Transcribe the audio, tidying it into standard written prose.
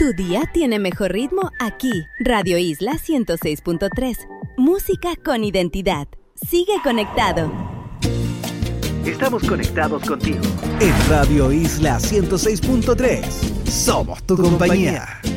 Tu día tiene mejor ritmo aquí. Radio Isla 106.3. Música con identidad. Sigue conectado. Estamos conectados contigo. En Radio Isla 106.3. Somos tu compañía.